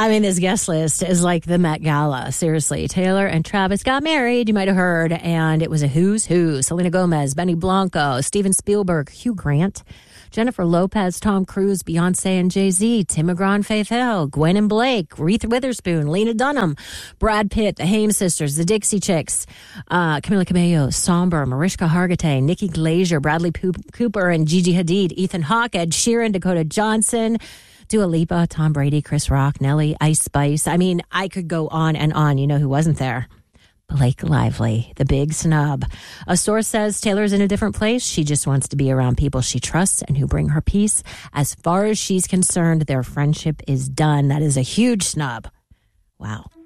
I mean, this guest list is like the Met Gala. Seriously, Taylor and Travis got married, you might have heard, and it was a who's who. Selena Gomez, Benny Blanco, Steven Spielberg, Hugh Grant, Jennifer Lopez, Tom Cruise, Beyonce and Jay-Z, Tim McGraw and Faith Hill, Gwen and Blake, Reese Witherspoon, Lena Dunham, Brad Pitt, the Haim sisters, the Dixie Chicks, Camila Cabello, Somber, Mariska Hargitay, Nikki Glaser, Bradley Cooper and Gigi Hadid, Ethan Hawke, Ed Sheeran, Dakota Johnson, Dua Lipa, Tom Brady, Chris Rock, Nelly, Ice Spice. I mean, I could go on and on. You know who wasn't there? Blake Lively, the big snub. A source says Taylor's in a different place. She just wants to be around people she trusts and who bring her peace. As far as she's concerned, their friendship is done. That is a huge snub. Wow.